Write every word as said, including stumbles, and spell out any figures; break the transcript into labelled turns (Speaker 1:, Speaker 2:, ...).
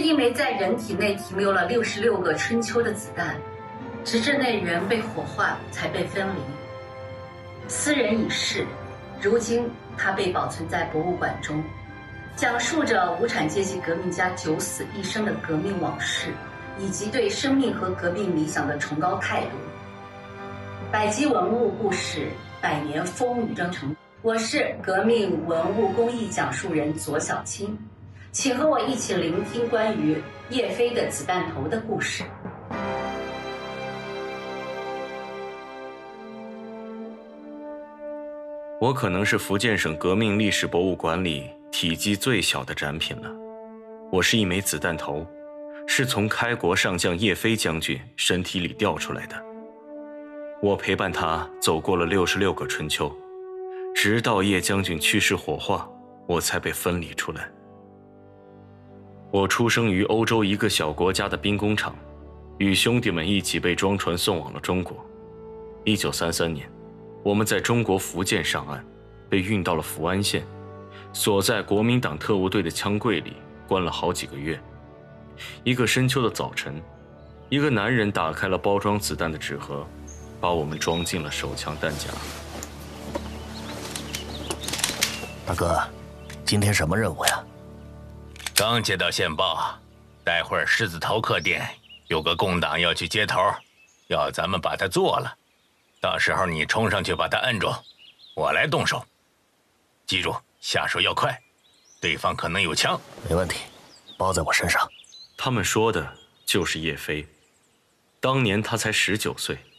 Speaker 1: 因为在人体内停留了六十六个春秋的子弹，直至内源被火化才被分离。斯人已逝，如今它被保存在博物馆中，讲述着无产阶级革命家九死一生的革命往事，以及对生命和革命理想的崇高态度。百集文物故事，百年风雨征程。我是革命文物工艺讲述人左小青，请和我一起聆听关于叶飞的子弹头的故事。
Speaker 2: 我可能是福建省革命历史博物馆里体积最小的展品了。我是一枚子弹头，是从开国上将叶飞将军身体里掉出来的。我陪伴他走过了六十六个春秋，直到叶将军去世火化，我才被分离出来。我出生于欧洲一个小国家的兵工厂，与兄弟们一起被装船送往了中国。一九三三年，我们在中国福建上岸，被运到了福安县，锁在国民党特务队的枪柜里，关了好几个月。一个深秋的早晨，一个男人打开了包装子弹的纸盒，把我们装进了手枪弹夹。
Speaker 3: 大哥，今天什么任务呀？
Speaker 4: 刚接到线报，待会儿狮子头客店有个共党要去接头，要咱们把他做了。到时候你冲上去把他摁住，我来动手。记住，下手要快，对方可能有枪。
Speaker 3: 没问题，包在我身上。
Speaker 2: 他们说的就是叶飞，当年他才十九岁。